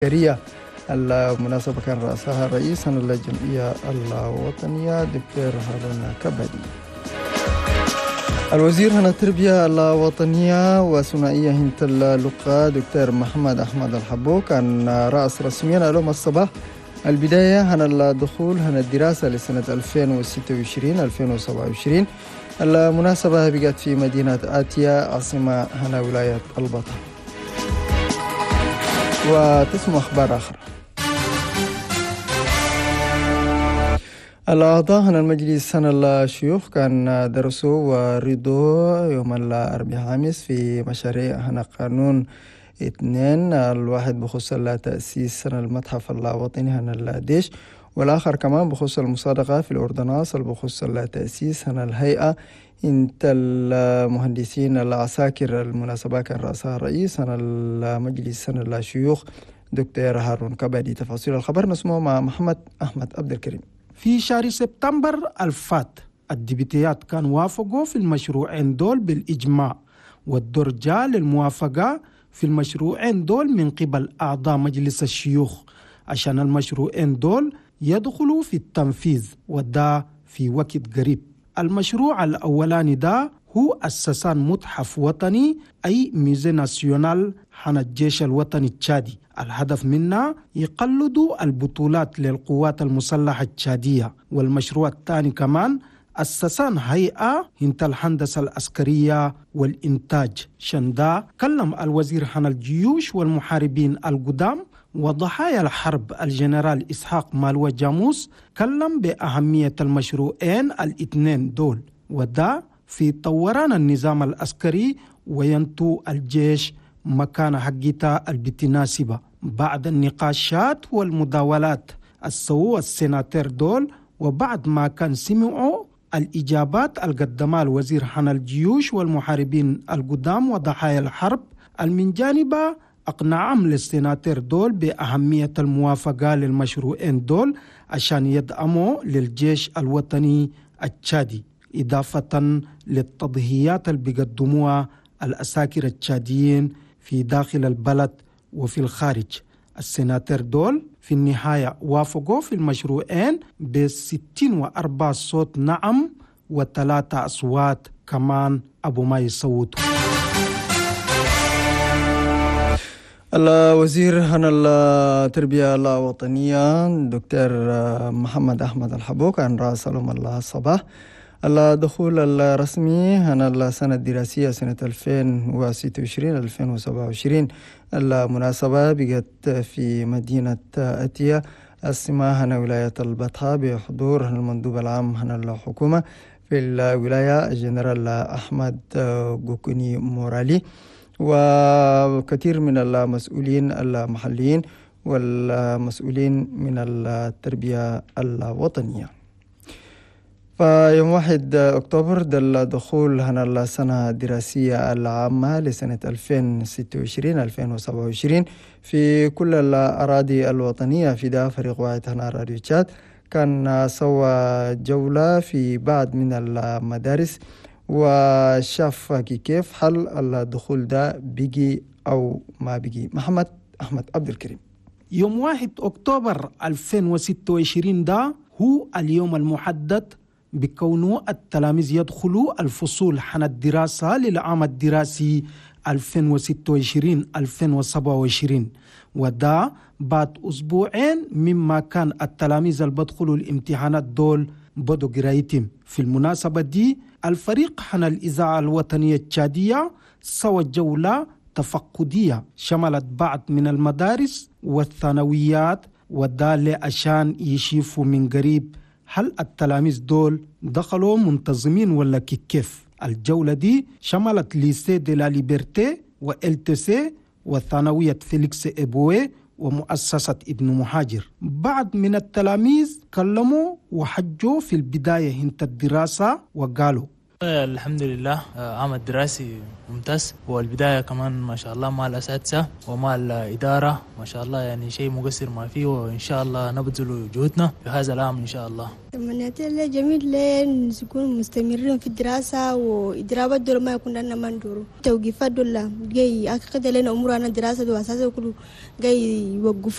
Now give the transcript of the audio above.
العسكرية. المناسبة كان رأسها رئيس الجمعية الوطنية دكتور هارون كبدي. الوزير هنا التربية الوطنية وثنائية هنت اللقاء دكتور محمد أحمد الحبو كان رأس رسميا اليوم الصباح البداية هنا الدخول هنا الدراسة لسنة 2026-2027. المناسبة بقت في مدينة آتيا عاصمة هنا ولاية البطن. وتسمع أخبار آخر. الأعضاء هنا المجلس هنا الشيوخ كان درسوا ورضوا يوم الأربعاء أمس في مشاريع هنا قانون 2، الواحد بخصوص تأسيس هنا المتحف الوطني هنا الديش، والآخر كمان بخصوص المصادقة في الأردناس بخصوص تأسيس هنا الهيئة انت المهندسين العساكر. المناسبة كان رأسها رئيس هنا المجلس هنا الشيوخ دكتور هارون كبدي. تفاصيل الخبر نسمعه مع محمد أحمد عبد الكريم. في شهر سبتمبر الفات الديبيتيات كان وافقوا في المشروعين دول بالإجماع، والدور جاء للموافقة في المشروعين دول من قبل أعضاء مجلس الشيوخ عشان المشروعين دول يدخلوا في التنفيذ، وده في وقت قريب. المشروع الأولاني ده هو أساسان متحف وطني أي ميزي ناسيونال حن الجيش الوطني التشادي. الهدف منها يقلدوا البطولات للقوات المسلحة التشادية. والمشروع الثاني كمان أساسان هيئة هنت الهندسة العسكرية والإنتاج. شندا كلم الوزير حن الجيوش والمحاربين القدام وضحايا الحرب الجنرال إسحاق مالوة جاموس، كلم بأهمية المشروعين الاثنين دول، وده في طوران النظام العسكري وينتو الجيش مكان حقيقة البتناسبة. بعد النقاشات والمداولات السووا السيناتير دول، وبعد ما كان سمعوا الإجابات القدمها الوزير حن الجيوش والمحاربين القدام وضحايا الحرب، من جانبه أقنعهم للسيناتير دول بأهمية الموافقة للمشروعين دول عشان يدعموا للجيش الوطني التشادي، إضافة للتضحيات اللي بيقدموها العساكر التشاديين في داخل البلد وفي الخارج. السيناتير دول في النهاية وافقوا في المشروعين ب64 صوت نعم و3 أصوات كمان أبو ما يصوتوا. الوزير هنا التربية الوطنية دكتور محمد أحمد الحبو كان رأس اليوم الصباح الدخول الرسمي هنا السنة الدراسية سنة 2026-2027. المناسبة بقت في مدينة آتيا عاصمة هنا ولاية البطحة بحضور المندوب العام هنا الحكومة في الولاية الجنرال أحمد غوكوني مورالي وكثير من المسؤولين المحليين والمسؤولين من التربية الوطنية. فيوم 1 أكتوبر الدخول هنا السنة الدراسية العامة لسنة 2026-2027 في كل الأراضي الوطنية. في ده فريق واحد هنا راديو تشاد كان سوى جولة في بعض من المدارس وشاف كيف حل الدخول ده بيجي أو ما بيجي. محمد أحمد عبد الكريم. يوم 1 أكتوبر 2026 ده هو اليوم المحدد بكونه التلاميذ يدخلوا الفصول حن الدراسة للعام الدراسي 2026-2027، وده بعد أسبوعين مما كان التلاميذ اللي بدخلوا الامتحانات دول بدوا قرايتهم. في المناسبة دي الفريق حن الإذاعة الوطنية التشادية سوى جولة تفقدية شملت بعض من المدارس والثانويات، وده عشان يشوفوا من قريب هل التلاميذ دول دخلوا منتظمين ولا كيف. الجولة دي شملت ليسي دي لا ليبرتي وLTC وثانوية فيليكس إبوي ومؤسسة ابن مهاجر. بعض من التلاميذ كلموا وحجوا في البداية هنت الدراسة وقالوا الحمد لله عام الدراسي ممتاز، والبداية كمان ما شاء الله مع الأساتذة ومع الإدارة ما شاء الله، يعني شيء مقصر ما فيه، وإن شاء الله نبذل جهودنا في هذا العام إن شاء الله. تمنيت له جميل لين نكون مستمرين في الدراسة، وإدراءات دول ما يكون لنا مندور توقيفات دول جاي أكيد لنا أمورنا الدراسة وأساسا كله جاي يوقف